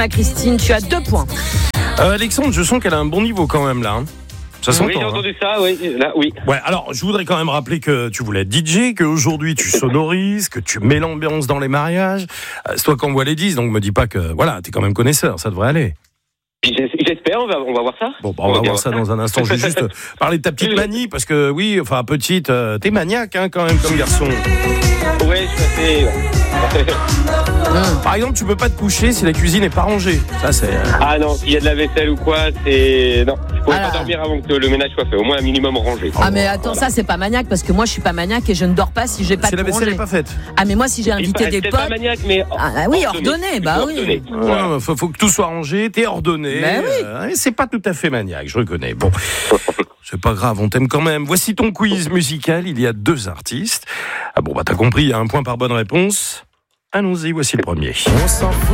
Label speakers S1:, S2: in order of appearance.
S1: Christine, tu as 2 points.
S2: Alexandre, je sens qu'elle a un bon niveau quand même là. Ça s'entend.
S3: Oui, j'ai entendu ça, oui. Là, oui.
S2: Ouais, alors je voudrais quand même rappeler que tu voulais être DJ, qu'aujourd'hui tu sonorises, que tu mets l'ambiance dans les mariages. C'est toi qu'on voit les 10, donc me dis pas que voilà, t'es quand même connaisseur, ça devrait aller.
S3: J'espère, on va voir ça.
S2: Bon, on va voir ça dans un instant. Je vais juste parler de ta petite manie, parce que oui, enfin petite, t'es maniaque hein, quand même comme garçon.
S3: Ouais, je suis assez...
S2: Par exemple, tu peux pas te coucher si la cuisine est pas rangée. Ça c'est.
S3: Ah non, s'il y a de la vaisselle ou quoi, c'est... Non, je pourrais pas dormir avant que le ménage soit fait. Au moins un minimum rangé.
S1: Ah mais attends, ça c'est pas maniaque, parce que moi je suis pas maniaque et je ne dors pas si j'ai pas
S2: Si
S1: de
S2: la vaisselle
S1: rangé.
S2: est pas faite.
S1: Ah mais moi si j'ai invité des potes...
S3: pas maniaque, mais...
S1: oui, ordonné, bah oui.
S2: Ouais, faut que tout soit rangé, t'es ordonné.
S1: Ben oui.
S2: C'est pas tout à fait maniaque, je reconnais. Bon, c'est pas grave, on t'aime quand même. Voici ton quiz musical. Il y a 2 artistes. Ah bon, bah t'as compris, il y a 1 point par bonne réponse. Allons-y, voici le premier.